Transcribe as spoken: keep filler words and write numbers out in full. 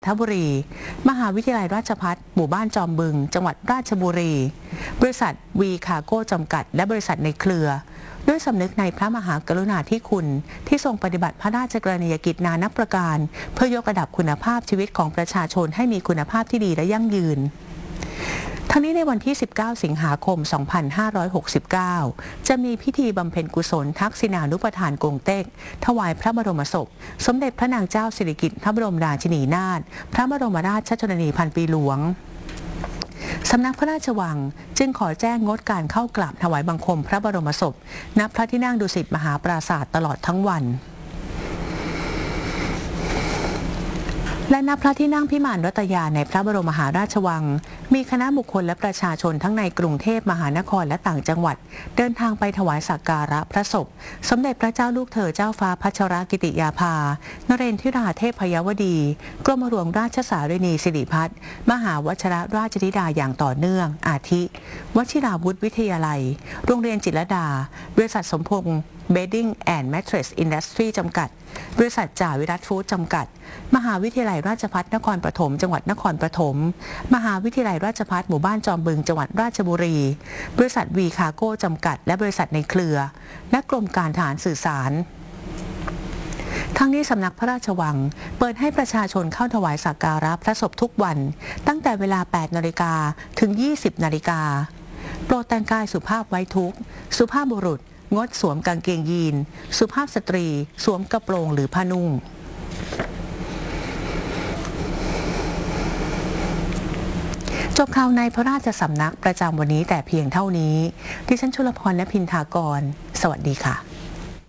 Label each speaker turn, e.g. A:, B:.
A: ทบุรีมหาวิทยาลัยราชภัฏหมู่บ้านจอมบึงจังหวัดราชบุรีบริษัทวีคาร์โก้จำกัดและบริษัทในเครือด้วยสำนึกในพระมหากรุณาธิคุณที่ทรงปฏิบัติพระราชกรณียกิจนานับประการเพื่อยกระดับคุณภาพชีวิตของประชาชนให้มีคุณภาพที่ดีและยั่งยืนทั้งนี้ในวันที่ สิบเก้า สิงหาคม สองพันห้าร้อยหกสิบเก้า จะมีพิธีบำเพ็ญกุศลทักษิณานุปทานกงเต็กถวายพระบรมศพสมเด็จพระนางเจ้าสิริกิติ์พระบรมราชินีนาถพระบรมราชชนนีพันปีหลวงสำนักพระราชวังจึงขอแจ้งงดการเข้ากราบถวายบังคมพระบรมศพณพระที่นั่งดุสิตมหาปราสาทตลอดทั้งวันและณพระที่นั่งพิมานรัตยาในพระบรมมหาราชวังมีคณะบุคคลและประชาชนทั้งในกรุงเทพมหานครและต่างจังหวัดเดินทางไปถวายสักการะพระศพสมเด็จพระเจ้าลูกเธอเจ้าฟ้าพัชรกิติยาภานเรนทิราเทพยวดีกรมหลวงราชสารินีสิริพัฒน์มหาวชิรราชธิดาอย่างต่อเนื่องอาทิวชิราวุธวิทยาลัยโรงเรียนจิตรลดาบริษัทสมพงษ์Bedding and Mattress Industry จำกัดบริษัทจ่าวิรัตฟู้ดจำกัดมหาวิทยาลัยราชภัฏนครปฐมจังหวัดนครปฐมมหาวิทยาลัยราชภัฏหมู่บ้านจอมบึงจังหวัดราชบุรีบริษัทวีคาร์โก้จำกัดและบริษัทในเครือและกรมการทหารสื่อสารทั้งนี้สำนักพระราชวังเปิดให้ประชาชนเข้าถวายสักการะพระศพทุกวันตั้งแต่เวลา แปดนาฬิกา ถึง ยี่สิบนาฬิกาโปรดแต่งกายสุภาพไว้ทุกข์สุภาพบุรุษงดสวมกางเกงยีนสุภาพสตรีสวมกระโปรงหรือผ้านุ่งจบข่าวในพระราชสำนักประจำวันนี้แต่เพียงเท่านี้ดิฉันชุลพร ณ พินทากรสวัสดีค่ะ